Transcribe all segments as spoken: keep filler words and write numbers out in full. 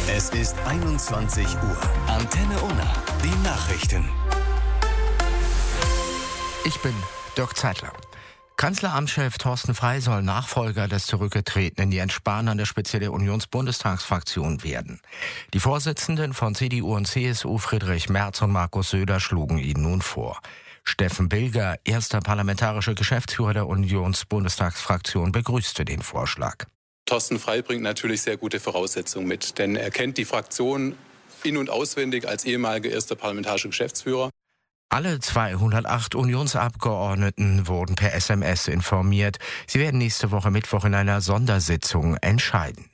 Es ist einundzwanzig Uhr. Antenne Unna. Die Nachrichten. Ich bin Dirk Zeitler. Kanzleramtschef Thorsten Frey soll Nachfolger des zurückgetretenen Jens Spahn an der Spitze der Unionsbundestagsfraktion werden. Die Vorsitzenden von C D U und C S U Friedrich Merz und Markus Söder schlugen ihn nun vor. Steffen Bilger, erster parlamentarischer Geschäftsführer der Unionsbundestagsfraktion, begrüßte den Vorschlag. Thorsten Frey bringt natürlich sehr gute Voraussetzungen mit, denn er kennt die Fraktion in- und auswendig als ehemaliger erster parlamentarischer Geschäftsführer. Alle zweihundertacht Unionsabgeordneten wurden per S M S informiert. Sie werden nächste Woche Mittwoch in einer Sondersitzung entscheiden.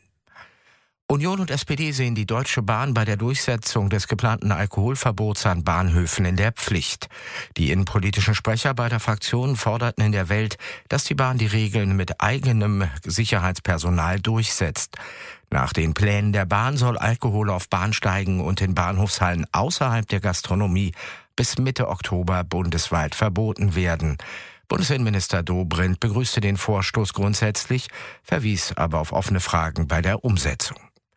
Union und S P D sehen die Deutsche Bahn bei der Durchsetzung des geplanten Alkoholverbots an Bahnhöfen in der Pflicht. Die innenpolitischen Sprecher beider Fraktionen forderten in der Welt, dass die Bahn die Regeln mit eigenem Sicherheitspersonal durchsetzt. Nach den Plänen der Bahn soll Alkohol auf Bahnsteigen und in Bahnhofshallen außerhalb der Gastronomie bis Mitte Oktober bundesweit verboten werden. Bundesinnenminister Dobrindt begrüßte den Vorstoß grundsätzlich, verwies aber auf offene Fragen bei der Umsetzung.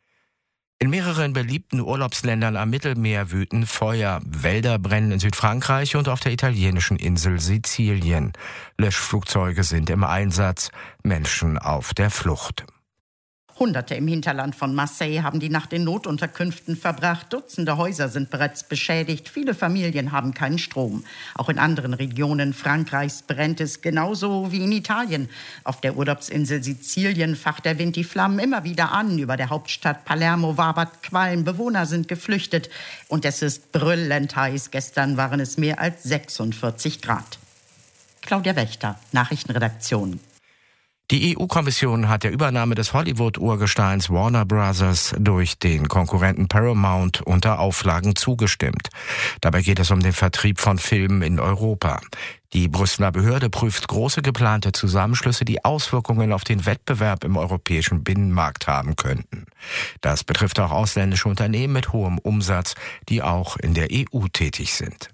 In mehreren beliebten Urlaubsländern am Mittelmeer wüten Feuer. Wälder brennen in Südfrankreich und auf der italienischen Insel Sizilien. Löschflugzeuge sind im Einsatz, Menschen auf der Flucht. Hunderte im Hinterland von Marseille haben die Nacht in Notunterkünften verbracht. Dutzende Häuser sind bereits beschädigt. Viele Familien haben keinen Strom. Auch in anderen Regionen Frankreichs brennt es genauso wie in Italien. Auf der Urlaubsinsel Sizilien facht der Wind die Flammen immer wieder an. Über der Hauptstadt Palermo wabert Qualm. Bewohner sind geflüchtet. Und es ist brüllend heiß. Gestern waren es mehr als sechsundvierzig Grad. Claudia Wächter, Nachrichtenredaktion. Die E U-Kommission hat der Übernahme des Hollywood-Urgesteins Warner Brothers durch den Konkurrenten Paramount unter Auflagen zugestimmt. Dabei geht es um den Vertrieb von Filmen in Europa. Die Brüsseler Behörde prüft große geplante Zusammenschlüsse, die Auswirkungen auf den Wettbewerb im europäischen Binnenmarkt haben könnten. Das betrifft auch ausländische Unternehmen mit hohem Umsatz, die auch in der E U tätig sind.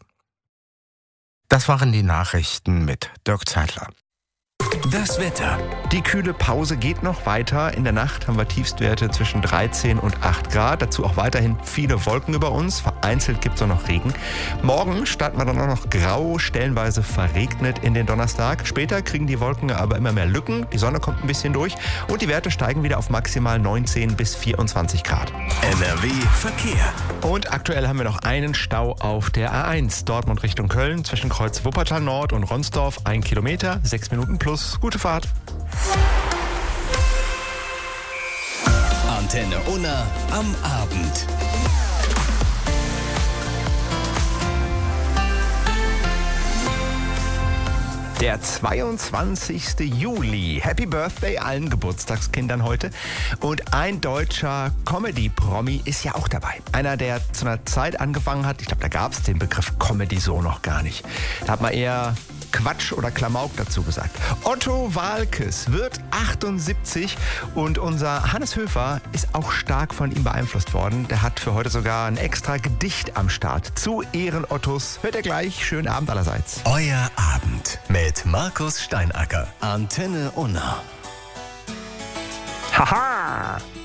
Das waren die Nachrichten mit Dirk Zeitler. Das Wetter. Die kühle Pause geht noch weiter. In der Nacht haben wir Tiefstwerte zwischen dreizehn und acht Grad. Dazu auch weiterhin viele Wolken über uns. Vereinzelt gibt es auch noch Regen. Morgen starten wir dann auch noch grau, stellenweise verregnet in den Donnerstag. Später kriegen die Wolken aber immer mehr Lücken. Die Sonne kommt ein bisschen durch und die Werte steigen wieder auf maximal neunzehn bis vierundzwanzig Grad. N R W Verkehr. Und aktuell haben wir noch einen Stau auf der A eins. Dortmund Richtung Köln zwischen Kreuz Wuppertal Nord und Ronsdorf. Ein Kilometer, sechs Minuten plus. Gute Fahrt. Antenne Unna am Abend. Der zweiundzwanzigste Juli. Happy Birthday allen Geburtstagskindern heute. Und ein deutscher Comedy-Promi ist ja auch dabei. Einer, der zu einer Zeit angefangen hat, ich glaube, da gab es den Begriff Comedy so noch gar nicht. Da hat man eher Quatsch oder Klamauk dazu gesagt. Otto Waalkes wird achtundsiebzig und unser Hannes Höfer ist auch stark von ihm beeinflusst worden. Der hat für heute sogar ein extra Gedicht am Start. Zu Ehren Ottos. Hört ihr gleich. Schönen Abend allerseits. Euer Abend mit Markus Steinacker. Antenne Unna. Haha!